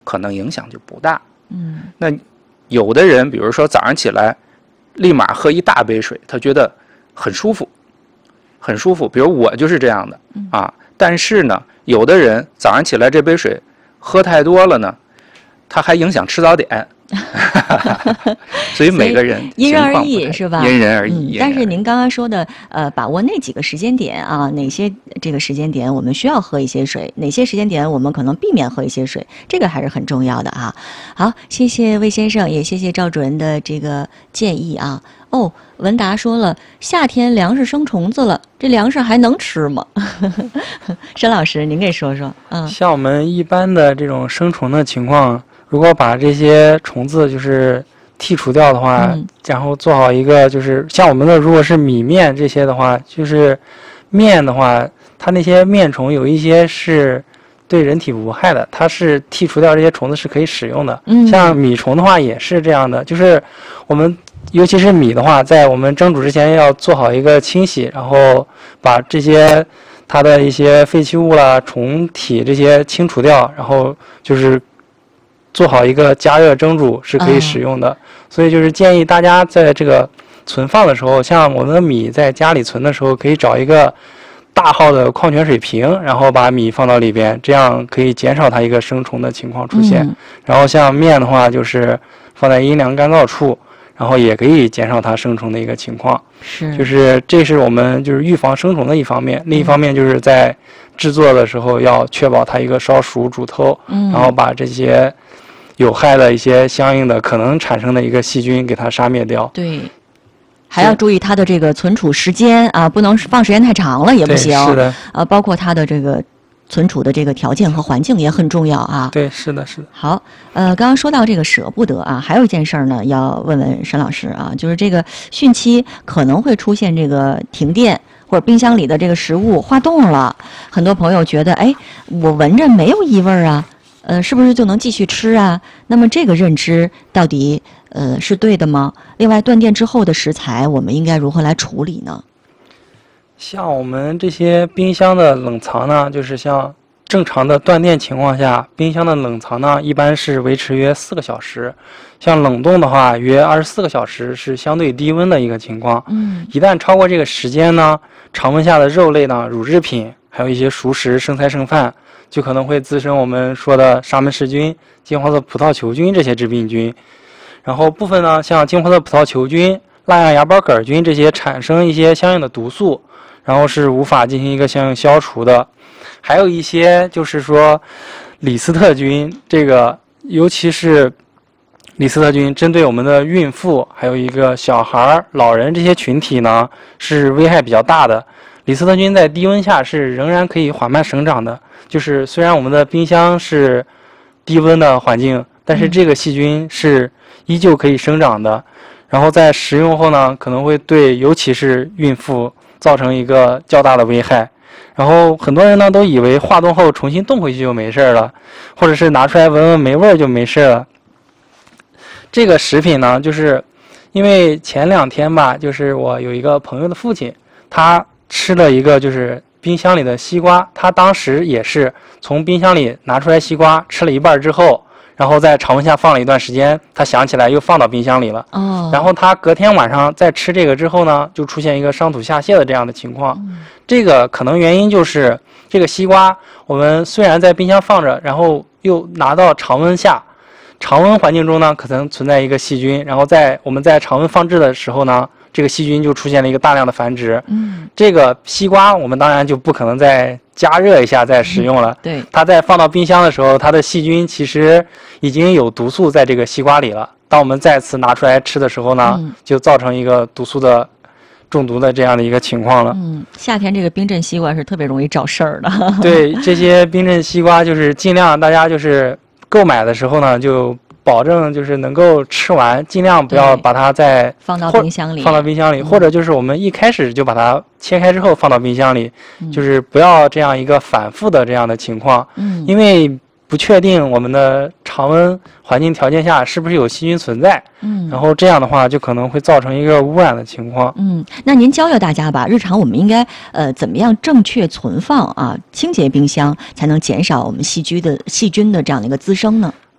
可能影响就不大。那有的人比如说早上起来立马喝一大杯水，他觉得很舒服很舒服，比如我就是这样的啊。但是呢有的人早上起来这杯水喝太多了呢，他还影响吃早点所以每个人因人而异是吧？ 因人而异。 但是您刚刚说的把握那几个时间点啊，哪些这个时间点我们需要喝一些水，哪些时间点我们可能避免喝一些水，这个还是很重要的啊。好，谢谢魏先生，也谢谢赵主任的这个建议啊。文达说了，夏天粮食生虫子了，这粮食还能吃吗？申老师您给说说。 像我们一般的这种生虫的情况，如果把这些虫子就是剔除掉的话，然后做好一个就是像我们的如果是米面这些的话，就是面的话，它那些面虫有一些是对人体无害的，它是剔除掉这些虫子是可以使用的。像米虫的话也是这样的，就是我们尤其是米的话，在我们蒸煮之前要做好一个清洗，然后把这些它的一些废弃物啦、虫体这些清除掉，然后就是做好一个加热蒸煮是可以使用的。所以就是建议大家在这个存放的时候，像我们的米在家里存的时候，可以找一个大号的矿泉水瓶，然后把米放到里边，这样可以减少它一个生虫的情况出现。然后像面的话，就是放在阴凉干燥处，然后也可以减少它生虫的一个情况。就是这是我们就是预防生虫的一方面，另一方面就是在制作的时候要确保它一个烧熟煮透，然后把这些有害的一些相应的可能产生的一个细菌给它杀灭掉。 对，还要注意它的这个存储时间啊，不能放时间太长了也不行。 是的， 包括它的这个存储的这个条件和环境也很重要啊。 对，是的，是的。 好，刚刚说到这个舍不得啊，还有一件事儿呢，要问问申老师啊，就是这个汛期可能会出现这个停电，或者冰箱里的这个食物化冻了，很多朋友觉得，哎，我闻着没有异味啊，是不是就能继续吃啊？那么这个认知到底是对的吗？另外，断电之后的食材，我们应该如何来处理呢？ 像我们这些冰箱的冷藏呢，就是像正常的断电情况下，冰箱的冷藏呢一般是维持约4个小时，像冷冻的话约24个小时是相对低温的一个情况。一旦超过这个时间呢，常温下的肉类呢、乳制品，还有一些熟食、剩菜剩饭，就可能会滋生我们说的沙门氏菌、金黄色葡萄球菌这些致病菌。然后部分呢，像金黄色葡萄球菌、蜡样芽孢杆菌这些产生一些相应的毒素，然后是无法进行一个相应消除的。还有一些就是说李斯特菌，这个尤其是李斯特菌针对我们的孕妇还有一个小孩、老人这些群体呢是危害比较大的。李斯特菌在低温下是仍然可以缓慢生长的，就是虽然我们的冰箱是低温的环境，但是这个细菌是依旧可以生长的。然后在食用后呢，可能会对尤其是孕妇造成一个较大的危害。然后很多人呢都以为化冻后重新冻回去就没事了，或者是拿出来闻闻没味儿就没事了。这个食品呢，就是因为前2天吧，就是我有一个朋友的父亲，他吃了一个就是冰箱里的西瓜，他当时也是从冰箱里拿出来西瓜，吃了一半之后，然后在常温下放了一段时间，他想起来又放到冰箱里了。然后他隔天晚上再吃这个之后呢，就出现一个上吐下泻的这样的情况。这个可能原因就是这个西瓜，我们虽然在冰箱放着，然后又拿到常温下，常温环境中呢可能存在一个细菌，然后我们在常温放置的时候呢，这个细菌就出现了一个大量的繁殖。这个西瓜我们当然就不可能再加热一下再食用了。 对， 它在放到冰箱的时候，它的细菌其实已经有毒素在这个西瓜里了。当我们再次拿出来吃的时候呢，就造成一个毒素的中毒的这样的一个情况了。 夏天这个冰镇西瓜是特别容易找事儿的。 对，这些冰镇西瓜就是尽量大家就是购买的时候呢，就保证就是能够吃完，尽量不要把它再放到冰箱里， 或者就是我们一开始就把它切开之后放到冰箱里，就是不要这样一个反复的这样的情况。因为不确定我们的常温环境条件下是不是有细菌存在，然后这样的话就可能会造成一个污染的情况。 那您教教大家吧，日常我们应该怎么样正确存放啊，清洁冰箱才能减少我们细菌的这样的一个滋生呢？